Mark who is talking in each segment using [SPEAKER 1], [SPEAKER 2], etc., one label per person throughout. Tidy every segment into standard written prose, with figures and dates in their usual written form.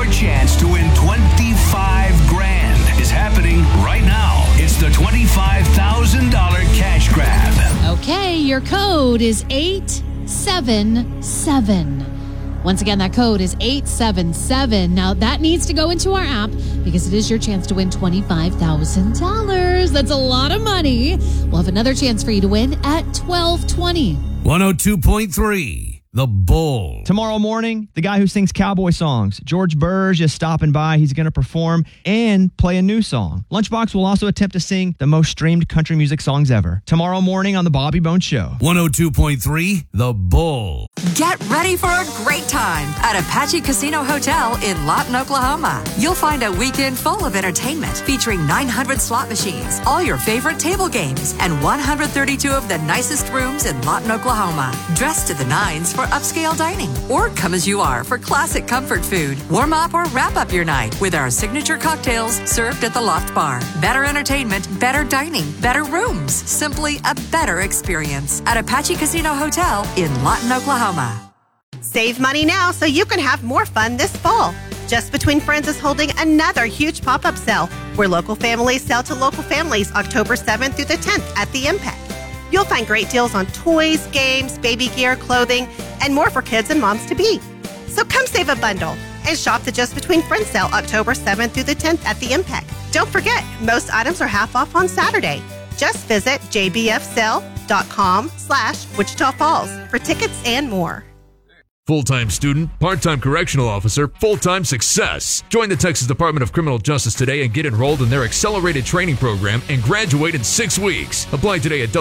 [SPEAKER 1] chance to win 25 grand is happening right now. It's the $25,000 cash grab.
[SPEAKER 2] Okay, your code is 877. Once again, that code is 877. Now, that needs to go into our app because it is your chance to win $25,000. That's a lot of money. We'll have another chance for you to win at 12:20.
[SPEAKER 3] 102.3. The Bull.
[SPEAKER 4] Tomorrow morning, the guy who sings cowboy songs, George Burge, is stopping by. He's going to perform and play a new song. Lunchbox will also attempt to sing the most streamed country music songs ever. Tomorrow morning on The Bobby Bones Show.
[SPEAKER 3] 102.3 The Bull.
[SPEAKER 5] Get ready for a great time at Apache Casino Hotel in Lawton, Oklahoma. You'll find a weekend full of entertainment featuring 900 slot machines, all your favorite table games, and 132 of the nicest rooms in Lawton, Oklahoma. Dress to the nines for upscale dining, or come as you are for classic comfort food. Warm up or wrap up your night with our signature cocktails served at the Loft Bar. Better entertainment, better dining, better rooms. Simply a better experience at Apache Casino Hotel in Lawton, Oklahoma.
[SPEAKER 6] Save money now so you can have more fun this fall. Just Between Friends is holding another huge pop-up sale where local families sell to local families October 7th through the 10th at the Impact. You'll find great deals on toys, games, baby gear, clothing, and more for kids and moms-to-be. So come save a bundle and shop the Just Between Friends sale October 7th through the 10th at the Impact. Don't forget, most items are half off on Saturday. Just visit jbfsale.com/Wichita Falls for tickets and more.
[SPEAKER 7] Full-time student, part-time correctional officer, full-time success. Join the Texas Department of Criminal Justice today and get enrolled in their accelerated training program and graduate in 6 weeks. Apply today at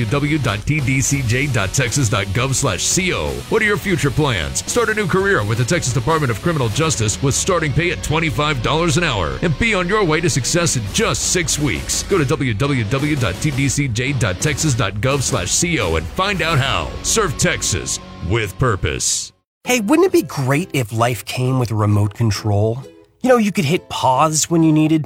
[SPEAKER 7] www.tdcj.texas.gov/co. What are your future plans? Start a new career with the Texas Department of Criminal Justice with starting pay at $25 an hour and be on your way to success in just 6 weeks. Go to www.tdcj.texas.gov/co and find out how. Serve Texas with purpose.
[SPEAKER 8] Hey, wouldn't it be great if life came with a remote control? You know, you could hit pause when you needed